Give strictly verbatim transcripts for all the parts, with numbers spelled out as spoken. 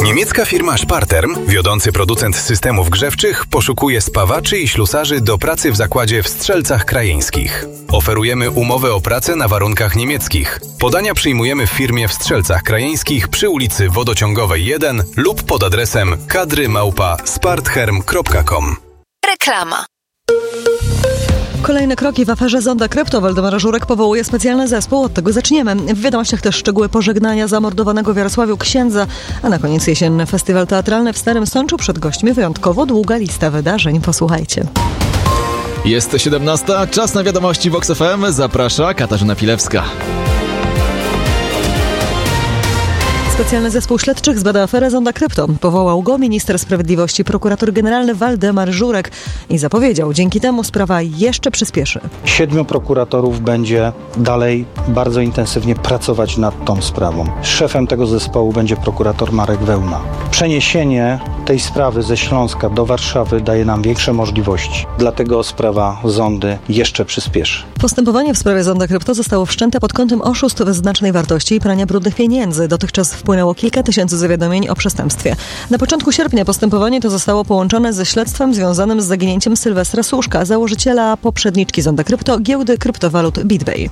Niemiecka firma Sparterm, wiodący producent systemów grzewczych, poszukuje spawaczy i ślusarzy do pracy w zakładzie w Strzelcach Krajeńskich. Oferujemy umowę o pracę na warunkach niemieckich. Podania przyjmujemy w firmie w Strzelcach Krajeńskich przy ulicy Wodociągowej jeden lub pod adresem kadry małpa spartherm kropka com. Reklama. Kolejne kroki w aferze Zonda Krypto. Waldemar Żurek powołuje specjalny zespół. Od tego zaczniemy. W wiadomościach też szczegóły pożegnania zamordowanego w Jarosławiu księdza, a na koniec jesienny festiwal teatralny w Starym Sączu. Przed gośćmi wyjątkowo długa lista wydarzeń. Posłuchajcie. Jest siedemnasta, czas na wiadomości Vox F M. Zaprasza Katarzyna Pilewska. Specjalny zespół śledczych zbada aferę Zonda Krypto. Powołał go minister sprawiedliwości, prokurator generalny Waldemar Żurek i zapowiedział, dzięki temu sprawa jeszcze przyspieszy. Siedmiu prokuratorów będzie dalej bardzo intensywnie pracować nad tą sprawą. Szefem tego zespołu będzie prokurator Marek Wełna. Przeniesienie tej sprawy ze Śląska do Warszawy daje nam większe możliwości. Dlatego sprawa Zondy jeszcze przyspieszy. Postępowanie w sprawie Zonda Krypto zostało wszczęte pod kątem oszustw znacznej wartości i prania brudnych pieniędzy. Dotychczas wpłynęło kilka tysięcy zawiadomień o przestępstwie. Na początku sierpnia postępowanie to zostało połączone ze śledztwem związanym z zaginięciem Sylwestra Słuszka, założyciela poprzedniczki Zonda Krypto, giełdy kryptowalut BitBay.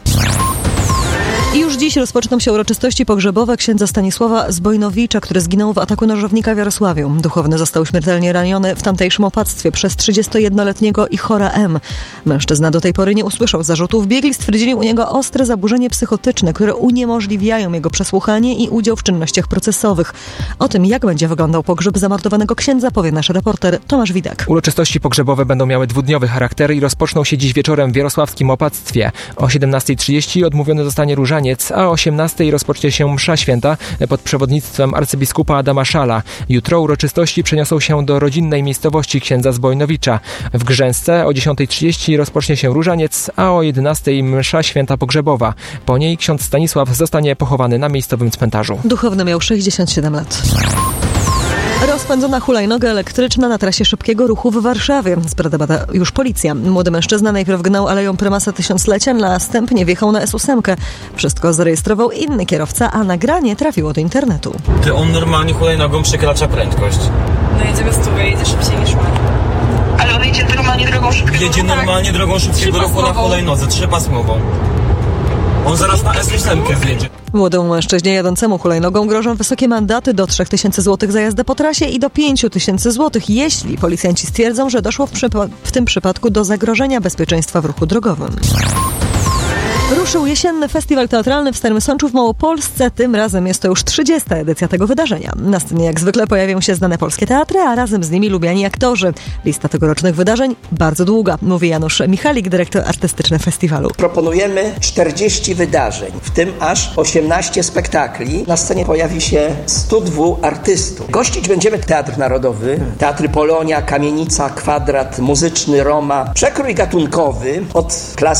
I już dziś rozpoczną się uroczystości pogrzebowe księdza Stanisława Zbojnowicza, który zginął w ataku nożownika w Jarosławiu. Duchowny został śmiertelnie raniony w tamtejszym opactwie przez trzydziestojednoletniego Ichora M. Mężczyzna do tej pory nie usłyszał zarzutów. Biegli stwierdzili u niego ostre zaburzenie psychotyczne, które uniemożliwiają jego przesłuchanie i udział w czynnościach procesowych. O tym, jak będzie wyglądał pogrzeb zamordowanego księdza, powie nasz reporter Tomasz Widak. Uroczystości pogrzebowe będą miały dwudniowy charakter i rozpoczną się dziś wieczorem w jarosławskim opactwie. O siedemnastej trzydzieści odmówiony zostanie różaniec, a o osiemnastej rozpocznie się msza święta pod przewodnictwem arcybiskupa Adama Szala. Jutro uroczystości przeniosą się do rodzinnej miejscowości księdza Zbojnowicza. W Grzęsce o dziesiątej trzydzieści rozpocznie się różaniec, a o jedenastej msza święta pogrzebowa. Po niej ksiądz Stanisław zostanie pochowany na miejscowym cmentarzu. Duchowny miał sześćdziesiąt siedem lat. Rozpędzona hulajnoga elektryczna na trasie szybkiego ruchu w Warszawie. Sprawę bada już policja. Młody mężczyzna najpierw gnał aleją Prymasa Tysiąclecia, następnie wjechał na S osiem. Wszystko zarejestrował inny kierowca, a nagranie trafiło do internetu. Ty on normalnie hulajnogą przekracza prędkość. No jedzie bez tuby, jedzie szybciej niż my. Ale on jedzie normalnie drogą szybkiego Jedzie ruchu, normalnie tak? drogą szybkiego ruchu na hulajnodze, trzypasmową. On zaraz na S osiem zjedzie. Młodemu mężczyźnie jadącemu hulajnogą grożą wysokie mandaty do trzech tysięcy złotych za jazdę po trasie i do pięciu tysięcy złotych, jeśli policjanci stwierdzą, że doszło w, przypa- w tym przypadku do zagrożenia bezpieczeństwa w ruchu drogowym. Ruszył jesienny festiwal teatralny w Starym Sączu w Małopolsce. Tym razem jest to już trzydziesta edycja tego wydarzenia. Na scenie jak zwykle pojawią się znane polskie teatry, a razem z nimi lubiani aktorzy. Lista tegorocznych wydarzeń bardzo długa, mówi Janusz Michalik, dyrektor artystyczny festiwalu. Proponujemy czterdzieści wydarzeń, w tym aż osiemnaście spektakli. Na scenie pojawi się stu dwóch artystów. Gościć będziemy Teatr Narodowy, Teatry Polonia, Kamienica, Kwadrat, Muzyczny, Roma. Przekrój gatunkowy od klasy